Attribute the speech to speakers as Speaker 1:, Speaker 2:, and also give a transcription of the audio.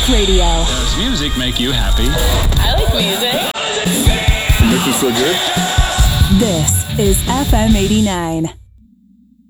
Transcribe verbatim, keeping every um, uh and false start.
Speaker 1: Talk Radio.
Speaker 2: Does music make you happy?
Speaker 3: I like music.
Speaker 4: Make me feel good.
Speaker 1: This is F M eighty-nine.